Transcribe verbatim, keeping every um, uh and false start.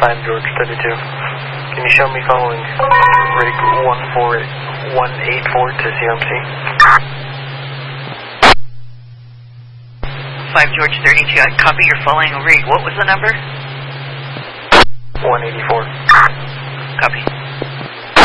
five George thirty-two. Can you show me following rig one four one eight four to C M C? five George thirty-two, I copy your following rig. What was the number? one eighty-four. Copy.